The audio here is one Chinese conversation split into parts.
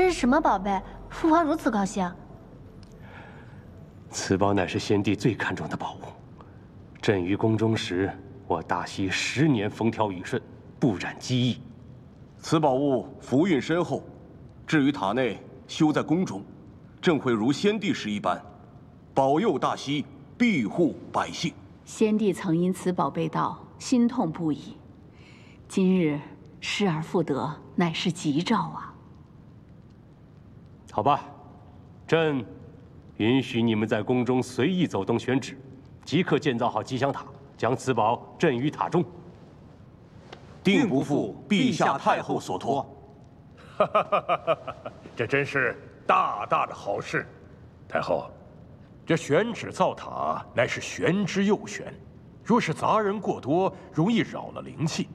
这是什么宝贝？父皇如此高兴。 此宝乃是先帝最看重的宝物。朕于宫中时，我大西10年风调雨顺，不染机翼。 此宝物福运深厚，至于塔内修在宫中，朕会如先帝时一般，保佑大西，庇护百姓。 先帝曾因此宝被盗，心痛不已。今日失而复得，乃是吉兆啊！ 好吧，朕允许你们在宫中随意走动选址，即刻建造好吉祥塔，将此宝镇于塔中。 定不负陛下太后所托。 这真是大大的好事。太后，这选址造塔乃是玄之又玄，若是杂人过多，容易扰了灵气。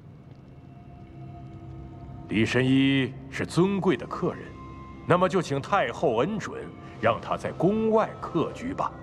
李神医是尊贵的客人，那么就请太后恩准，让他在宫外客居吧。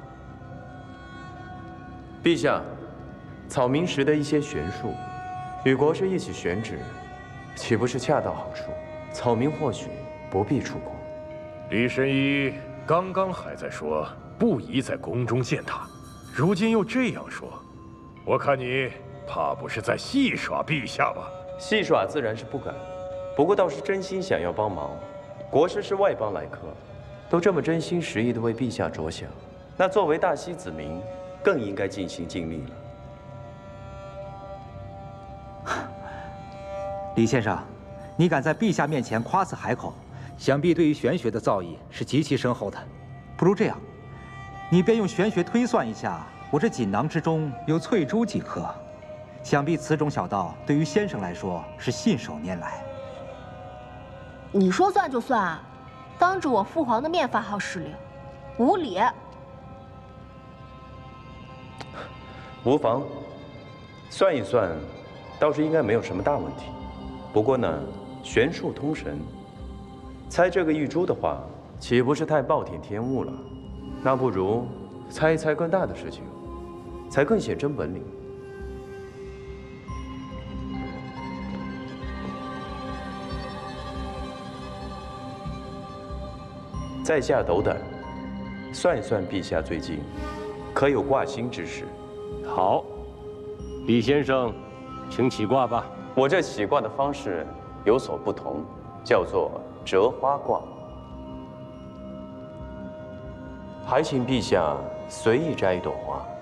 陛下，草民时的一些玄术，与国师一起选址，岂不是恰到好处？草民或许不必出宫。 李神医刚刚还在说不宜在宫中建塔，如今又这样说，我看你怕不是在戏耍陛下吧？ 戏耍自然是不敢，不过倒是真心想要帮忙。国师是外邦来客，都这么真心实意地为陛下着想，那作为大西子民，更应该尽心尽力了。 李先生，你敢在陛下面前夸此海口，想必对于玄学的造诣是极其深厚的。不如这样，你便用玄学推算一下，我这锦囊之中有翠珠几颗，想必此种小道对于先生来说是信手拈来。 你说算就算啊！当着我父皇的面发号施令，无礼！ 无妨，算一算，倒是应该没有什么大问题。不过呢，玄术通神，猜这个玉珠的话，岂不是太暴殄天物了？那不如猜一猜更大的事情，才更显真本领。在下斗胆，算一算陛下最近可有挂星之事。 好，李先生，请起卦吧。 我这起卦的方式有所不同，叫做折花卦。还请陛下随意摘一朵花，